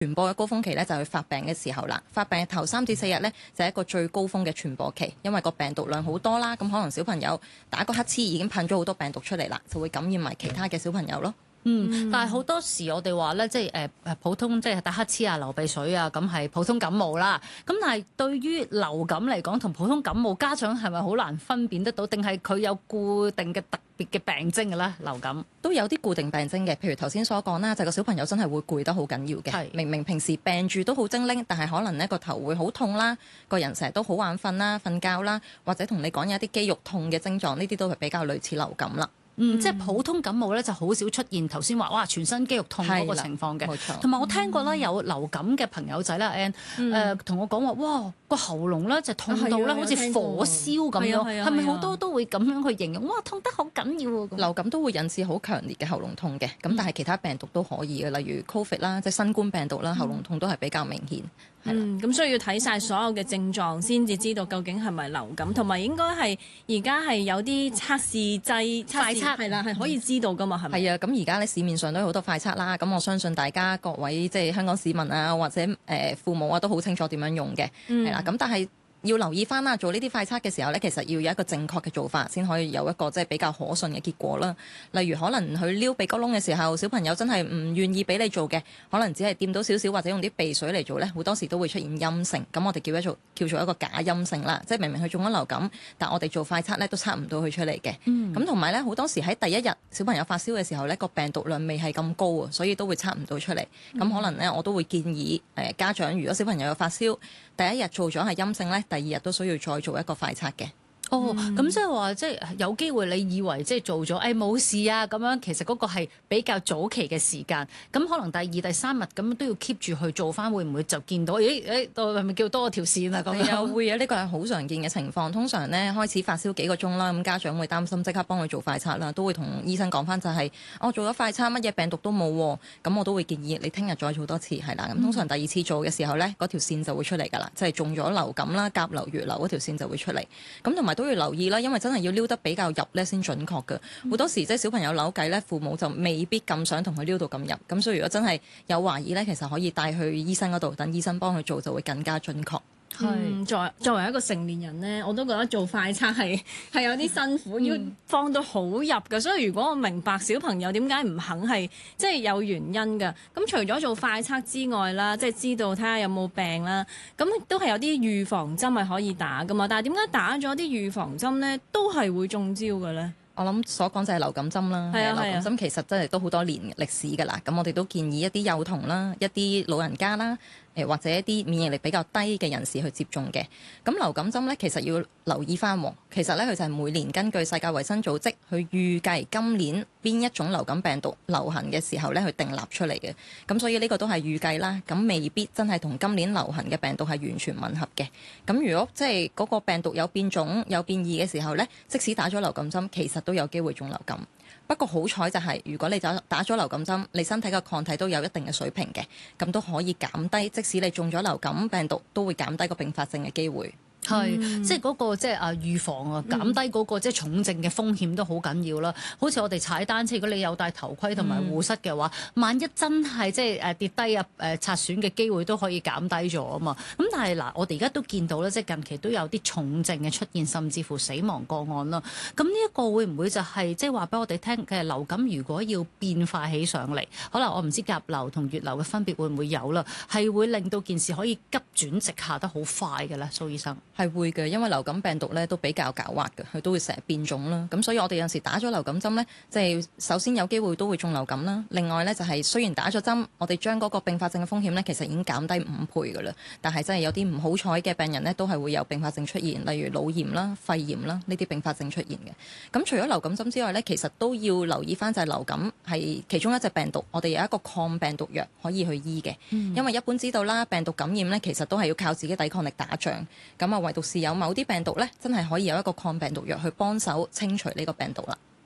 傳播嘅高峰期咧就係佢發病嘅時候啦。發病嘅頭3至4日咧就係一個最高峰嘅傳播期，因為個病毒量好多啦，咁可能小朋友打個乞嗤已經噴咗好多病毒出嚟啦，就會感染埋其他嘅小朋友咯。 但係好多時我哋話咧，即係普通即係打乞嗤啊、流鼻水啊，咁係普通感冒啦。咁但係對於流感嚟講，同普通感冒，家長係咪好難分辨得到？定係佢有固定嘅特別嘅病徵嘅咧？流感都有啲固定病徵嘅，譬如頭先所講啦，就個小朋友真係會攰得好緊要嘅。明明平時病住都好精靈，但係可能呢個頭會好痛啦，個人成日都好眼瞓啦、瞓覺啦，或者同你講有一啲肌肉痛嘅症狀，呢啲都係比較類似流感啦。 即係普通感冒咧就好少出現頭先話哇全身肌肉痛嗰個情況嘅， 冇錯。 同埋我聽過啦，有流感嘅朋友仔啦 Ann 同我講話，哇個喉嚨咧就痛到咧好似火燒咁樣，係咪好多都會咁樣去形容？哇痛得好緊要啊！ 流感都會引致好強烈嘅喉嚨痛嘅，咁但係其他病毒都可以嘅，例如 Covid 啦，即係新冠病毒啦，喉嚨痛都係比較明顯。 咁所以要睇晒所有嘅症狀先至知道究竟係咪流感，同埋應該係而家係有啲測試劑快測係啦，係可以知道噶嘛，係咪？ 係啊，咁而家咧市面上都有好多快測啦，咁我相信大家各位即係香港市民啊，或者父母啊都好清楚點樣用嘅，係啦，咁但係要留意翻啦，做呢啲快測嘅時候咧，其實要有一個正確嘅做法，先可以有一個即係比較可信嘅結果啦。例如可能佢撩鼻哥窿嘅時候，小朋友真係唔願意俾你做嘅，可能只係掂到少少或者用啲鼻水嚟做咧，好多時都會出現陰性。咁我哋叫做一個假陰性啦，即係明明佢中咗流感，但我哋做快測咧都測唔到佢出嚟嘅。咁同埋咧好多時喺第一日小朋友發燒嘅時候咧，個病毒量未係咁高啊，所以都會測唔到出嚟。咁可能咧我都會建議家長，如果小朋友有發燒，第一日做咗係陰性咧，第二日都需要再做一個快測嘅。 咁即係話，即係有機會你以為即係做咗，冇事啊咁樣，其實嗰個係比較早期嘅時間。咁可能第2、第3日咁都要 keep 住去做翻，會唔會就見到？係咪叫多條線啊？咁樣會啊，呢個係好常見嘅情況。通常咧開始發燒幾個鐘啦，咁家長會擔心，即刻幫佢做快測啦，都會同醫生講翻就係，我做咗快測，乜嘢病毒都冇喎。咁我都會建議你聽日再做多次，係啦。咁通常第2次做嘅時候咧，嗰條線就會出嚟㗎啦，即係中咗流感啦、甲流、乙流嗰條線就會出嚟。咁同埋都要留意啦，因為真係要撩得比較入咧先準確嘅。好多時即係小朋友扭計咧，父母就未必咁想同佢撩到咁入。咁所以如果真係有懷疑咧，其實可以帶去醫生嗰度，等醫生幫佢做，就會更加準確。 作為一個成年人呢，我都覺得做快測係有啲辛苦，要放到好入嘅。所以如果我明白小朋友點解唔肯係即係有原因嘅。咁除咗做快測之外啦，即係知道睇下有冇病啦，咁都係有啲預防針係可以打噶嘛。但係點解打咗啲預防針呢，都係會中招嘅呢？ 我諗所講就係流感針啦，流感針其實真係都好多年歷史㗎啦。咁我哋都建議一啲幼童啦、一啲老人家啦，或者一啲免疫力比較低嘅人士去接種嘅。咁流感針咧，其實要留意翻喎。其實咧，佢就係每年根據世界衛生組織去預計今年邊一種流感病毒流行嘅時候咧，去訂立出嚟嘅。咁所以呢個都係預計啦，咁未必真係同今年流行嘅病毒係完全吻合嘅。咁如果即係嗰個病毒有變種、有變異嘅時候咧，即使打咗流感針，其實都有機會中流感。不過好彩就係，如果你打咗流感針，你身體嘅抗體都有一定嘅水平嘅，咁都可以減低，即使你中咗流感病毒，都會減低個併發症嘅機會。 即係嗰個即係預防啊，減低嗰個即係重症嘅風險都好緊要啦。好似我哋踩單車，如果你有戴頭盔同埋護膝嘅話，萬一真係即係跌低啊擦損嘅機會都可以減低咗啊嘛。咁但係嗱，我哋而家都見到咧，即係近期都有啲重症嘅出現，甚至乎死亡個案啦。咁呢一個會唔會就係即係話俾我哋聽嘅流感如果要變化起上嚟，可能我唔知甲流同乙流嘅分別會唔會有啦？係會令到件事可以急轉直下得好快嘅咧，蘇醫生。 係會嘅，因為流感病毒咧都比較狡猾嘅，佢都會成日變種啦。咁所以我哋有時打咗流感針咧，即係首先有機會都會中流感啦。另外咧就係雖然打咗針，我哋將嗰個併發症嘅風險咧其實已經減低5倍㗎啦。但係真係有啲唔好彩嘅病人咧，都係會有併發症出現，例如腦炎啦、肺炎啦呢啲併發症出現嘅。咁除咗流感針之外咧，其實都要留意翻就係流感係其中一隻病毒，我哋有一個抗病毒藥可以去醫嘅。因為一般知道啦，病毒感染咧其實都係要靠自己抵抗力打仗。咁啊，唯獨是有某啲病毒咧，真係可以有一個抗病毒藥去幫手清除呢個病毒啦。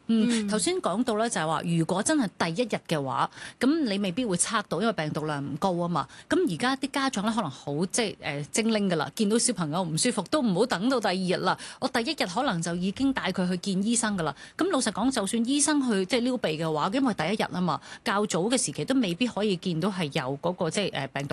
頭先講到咧就係話，如果真係第一日嘅話，咁你未必會測到，因為病毒量唔高啊嘛。咁而家啲家長咧可能好即係精靈㗎啦，見到小朋友唔舒服都唔好等到第二日啦。我第一日可能就已經帶佢去見醫生㗎啦。咁老實講，就算醫生去即係撩鼻嘅話，因為第一日啊嘛，較早嘅時期都未必可以見到係有嗰個即係病毒